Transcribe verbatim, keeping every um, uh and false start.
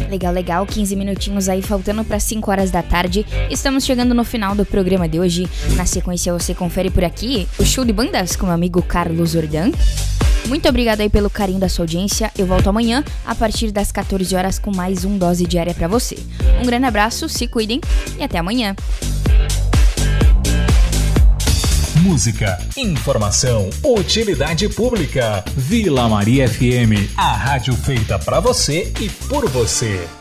Legal, legal, quinze minutinhos aí faltando para cinco horas da tarde. Estamos chegando no final do programa de hoje. Na sequência você confere por aqui o show de bandas com meu amigo Carlos Jordan. Muito obrigado aí pelo carinho da sua audiência. Eu volto amanhã a partir das quatorze horas com mais um Dose Diária para você. Um grande abraço, se cuidem e até amanhã. Música, informação, utilidade pública. Vila Maria F M, a rádio feita pra você e por você.